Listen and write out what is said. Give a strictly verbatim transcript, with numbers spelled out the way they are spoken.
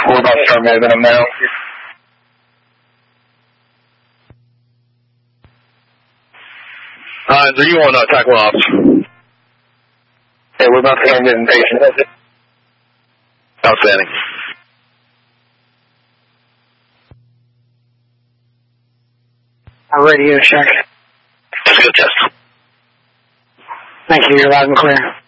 We're about to start moving them now. Uh, are you on uh, tackle ops? Yeah, we're about to start moving patients. Outstanding. Our radio check. Just go test. Thank you, you're loud and clear.